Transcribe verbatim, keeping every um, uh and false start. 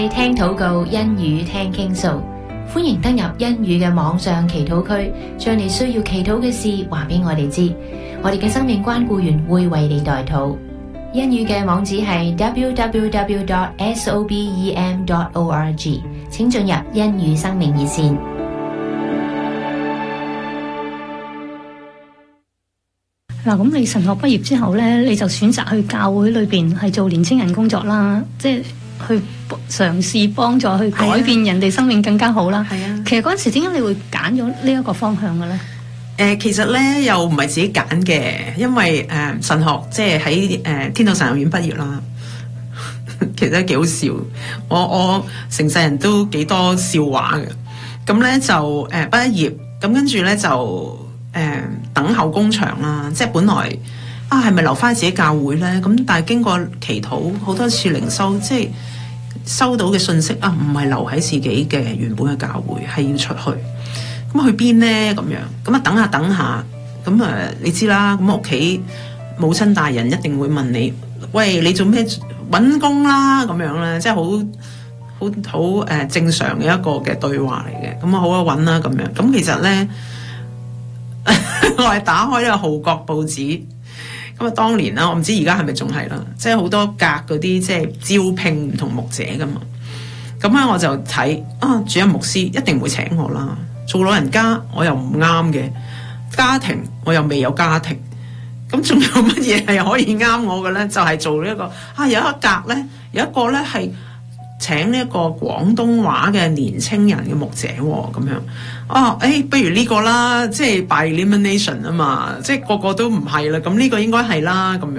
聽禱告，恩語聽傾訴，歡迎登入恩語嘅網上祈禱區，將你需要祈禱嘅事話俾我哋知，我哋嘅生命關顧員會為你代禱。恩語嘅網址係 double-u double-u double-u dot sobem dot org， 請進入恩語生命熱線。 嗱，咁你神學畢業之後咧，你就選擇去教會裏邊係做年青人工作啦，即係去嘗試幫助去改變人哋生命更加好啦。係啊，其實嗰陣時點解你會揀咗呢一個方向嘅咧？誒、 呃，其實咧又唔係自己揀嘅，因為誒、呃、神學即係喺誒天道神學院畢業啦。其實幾好笑，我我成世人都幾多笑話嘅。咁咧就誒畢咗業，咁跟住咧就。誒、呃、等候工場啦，即係本來啊係咪留翻自己教會咧？咁但係經過祈禱好多次靈修，即係收到嘅信息啊，唔係留喺自己嘅原本嘅教會，係要出去。咁去邊咧？咁樣咁啊等下等下，咁啊你知啦，咁屋企母親大人一定會問你，喂，你做咩揾工啦？咁樣咧，即係好好好誒正常嘅一個嘅對話嚟嘅。咁啊好啊揾啦咁樣。咁其實咧。我係打開呢個《號角》報紙，咁啊當年啦，我唔知而家係咪仲係啦，即係好多格嗰啲即係招聘唔同牧者噶嘛，咁咧我就睇啊，主任牧師一定會請我啦，做老人家我又唔啱嘅，家庭我又未有家庭，咁仲有乜嘢係可以啱我嘅咧？就係、是、做呢、這、一個啊，有一格咧，有一個咧係請呢一個廣東話嘅年青人嘅牧者喎、哦，咁樣。哦，誒、哎，不如呢個啦，即係 by elimination 啊嘛，即係個個都唔係啦，咁呢個應該係啦，咁樣。